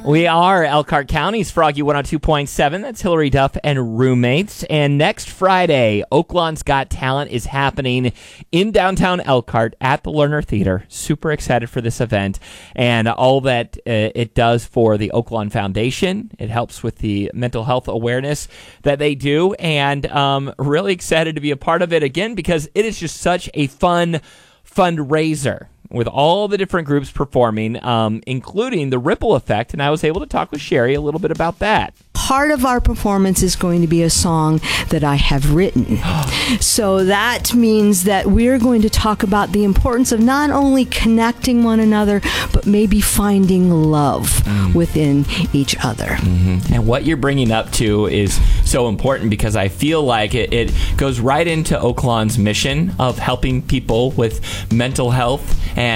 We are Elkhart County's Froggy 102.7. That's Hillary Duff and roommates. And next Friday, Oaklawn's Got Talent is happening in downtown Elkhart at the Lerner Theater. Super excited for this event and all that it does for the Oaklawn Foundation. It helps with the mental health awareness that they do, and really excited to be a part of it again because it is just such a fun fundraiser with all the different groups performing, including the Ripple Effect, and I was able to talk with Sherry a little bit about that. Part of our performance is going to be a song that I have written. So that means that we're going to talk about the importance of not only connecting one another, but maybe finding love within each other. Mm-hmm. And what you're bringing up to is so important because I feel like it goes right into Oaklawn's mission of helping people with mental health and